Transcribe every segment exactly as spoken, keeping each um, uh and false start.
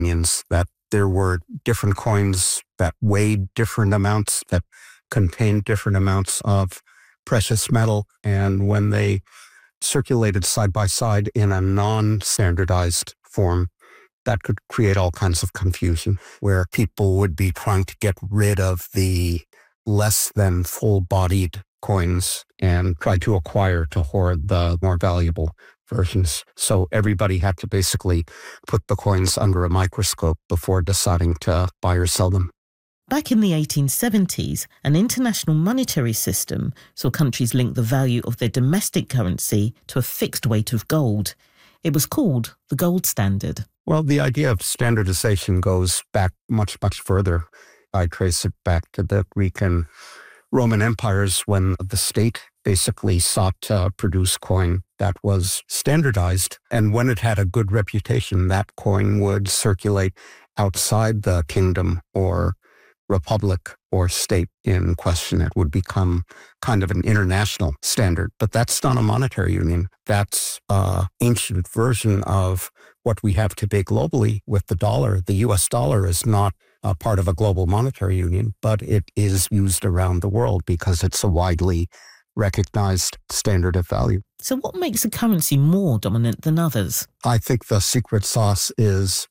means that there were different coins that weighed different amounts, that contained different amounts of precious metal. And when they circulated side by side in a non-standardized form, that could create all kinds of confusion, where people would be trying to get rid of the less than full-bodied coins and try to acquire to hoard the more valuable versions. So everybody had to basically put the coins under a microscope before deciding to buy or sell them. Back in the eighteen seventies, an international monetary system saw countries link the value of their domestic currency to a fixed weight of gold. It was called the gold standard. Well, the idea of standardization goes back much, much further. I trace it back to the Greek and Roman empires, when the state basically sought to produce coin that was standardized. And when it had a good reputation, that coin would circulate outside the kingdom or republic or state in question. It would become kind of an international standard. But that's not a monetary union. That's an ancient version of what we have today globally with the dollar. The U S dollar is not a part of a global monetary union, but it is used around the world because it's a widely recognized standard of value. So what makes a currency more dominant than others? I think the secret sauce is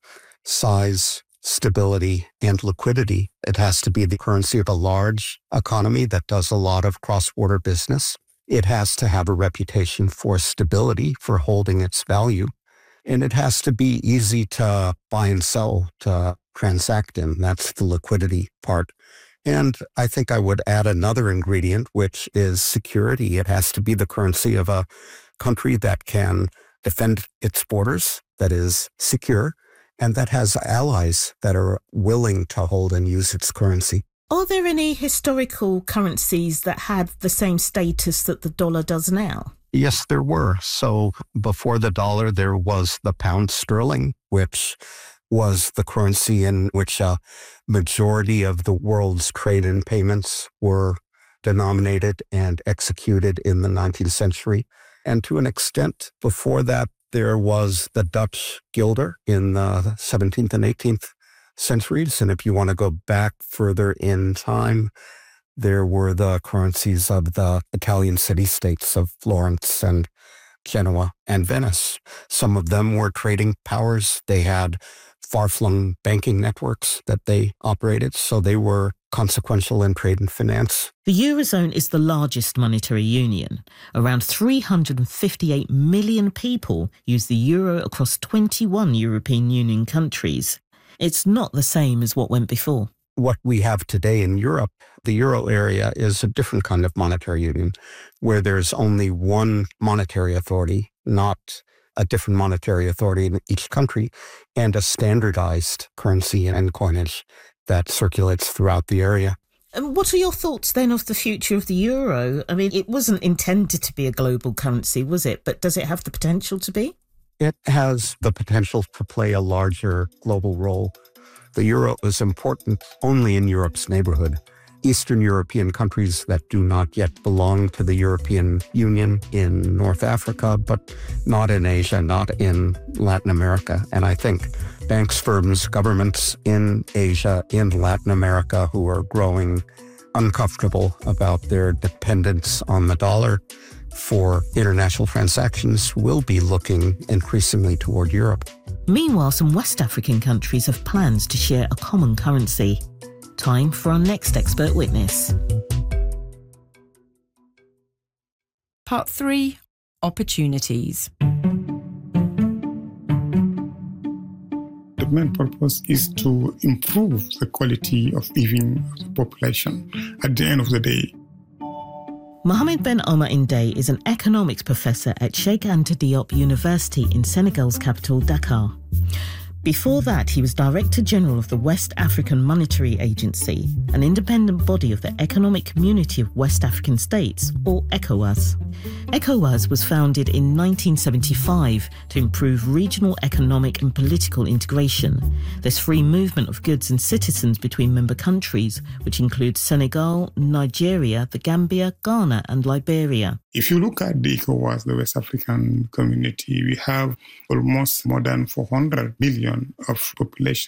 size, stability, and liquidity. It has to be the currency of a large economy that does a lot of cross-border business. It has to have a reputation for stability, for holding its value. And it has to be easy to buy and sell, to transact in. That's the liquidity part. And I think I would add another ingredient, which is security. It has to be the currency of a country that can defend its borders, that is secure, and that has allies that are willing to hold and use its currency. Are there any historical currencies that had the same status that the dollar does now? Yes, there were. So before the dollar, there was the pound sterling, which was the currency in which a majority of the world's trade and payments were denominated and executed in the nineteenth century. And to an extent, before that, there was the Dutch guilder in the seventeenth and eighteenth centuries. And if you want to go back further in time, there were the currencies of the Italian city-states of Florence and Genoa and Venice. Some of them were trading powers. They had far-flung banking networks that they operated, so they were consequential in trade and finance. The Eurozone is the largest monetary union. Around three hundred fifty-eight million people use the euro across twenty-one European Union countries. It's not the same as what went before. What we have today in Europe, the euro area, is a different kind of monetary union where there's only one monetary authority, not a different monetary authority in each country, and a standardized currency and coinage that circulates throughout the area. And what are your thoughts then of the future of the euro? I mean, it wasn't intended to be a global currency, was it? But does it have the potential to be? It has the potential to play a larger global role. The euro is important only in Europe's neighborhood. Eastern European countries that do not yet belong to the European Union, in North Africa, but not in Asia, not in Latin America. And I think banks, firms, governments in Asia, in Latin America, who are growing uncomfortable about their dependence on the dollar for international transactions will be looking increasingly toward Europe. Meanwhile, some West African countries have plans to share a common currency. Time for our next expert witness. Part three, opportunities. The main purpose is to improve the quality of living of the population at the end of the day. Mohamed Ben Omar Indeye is an economics professor at Cheikh Anta Diop University in Senegal's capital, Dakar. Before that, he was Director General of the West African Monetary Agency, an independent body of the Economic Community of West African States, or ECOWAS. ECOWAS was founded in nineteen seventy-five to improve regional economic and political integration. There's free movement of goods and citizens between member countries, which includes Senegal, Nigeria, the Gambia, Ghana, and Liberia. If you look at the ECOWAS, the West African Community, we have almost more than four hundred billion of population.